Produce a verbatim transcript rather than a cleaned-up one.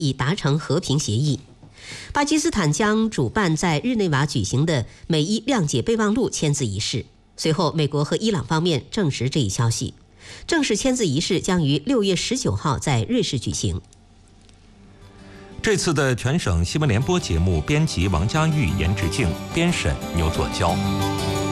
以达成和平协议。巴基斯坦将主办在日内瓦举行的美伊谅解备忘录签字仪式。随后，美国和伊朗方面证实这一消息。正式签字仪式将于六月十九号在瑞士举行。 这次的全省新闻联播节目编辑王家玉、严志静，编审牛作娇。